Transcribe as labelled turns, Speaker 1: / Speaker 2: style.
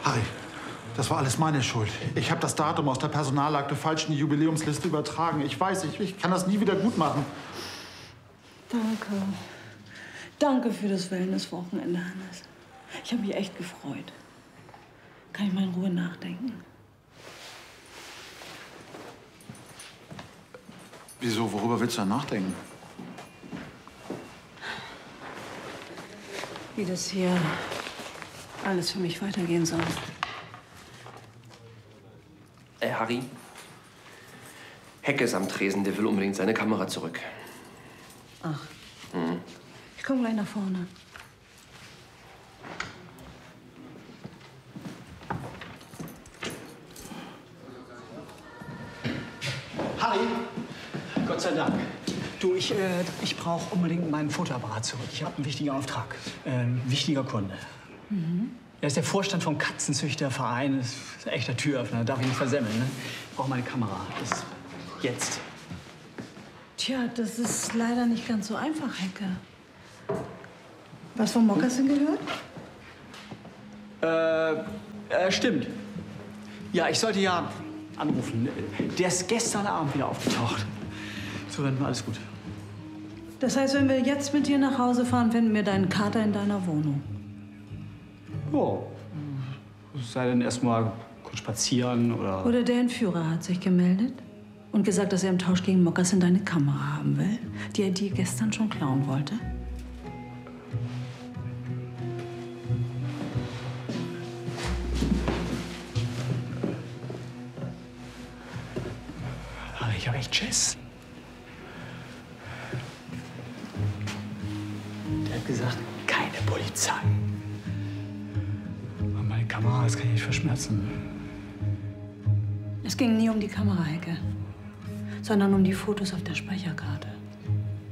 Speaker 1: Harry, das war alles meine Schuld. Ich habe das Datum aus der Personalakte falsch in die Jubiläumsliste übertragen. Ich weiß, ich kann das nie wieder gut machen.
Speaker 2: Danke. Danke für das Wellness-Wochenende, Hannes. Ich habe mich echt gefreut. Kann ich mal in Ruhe nachdenken?
Speaker 1: Wieso? Worüber willst du denn nachdenken?
Speaker 2: Wie das hier alles für mich weitergehen soll.
Speaker 3: Harry? Hecke ist am Tresen, der will unbedingt seine Kamera zurück.
Speaker 2: Ach. Ich komme gleich nach vorne.
Speaker 4: Harry! Gott sei Dank. Du, ich brauche unbedingt meinen Fotoapparat zurück. Ich habe einen wichtigen Auftrag. Ein wichtiger Kunde. Er ist der Vorstand vom Katzenzüchterverein. Das ist ein echter Türöffner. Darf ich nicht versemmeln, ne? Ich brauche meine Kamera. Das jetzt.
Speaker 2: Tja, das ist leider nicht ganz so einfach, Hecke. Was vom Mokassin gehört?
Speaker 4: Stimmt. Ja, ich sollte ja anrufen. Der ist gestern Abend wieder aufgetaucht. So, dann war alles gut.
Speaker 2: Das heißt, wenn wir jetzt mit dir nach Hause fahren, finden wir deinen Kater in deiner Wohnung.
Speaker 4: Ja. Sei denn erst mal kurz spazieren oder...
Speaker 2: Oder der Entführer hat sich gemeldet und gesagt, dass er im Tausch gegen Mokassin deine Kamera haben will, die er dir gestern schon klauen wollte.
Speaker 4: Ich habe echt Schiss. Der hat gesagt, keine Polizei. Aber meine Kamera, das kann ich nicht verschmerzen.
Speaker 2: Es ging nie um die Kamera, Hecke, sondern um die Fotos auf der Speicherkarte.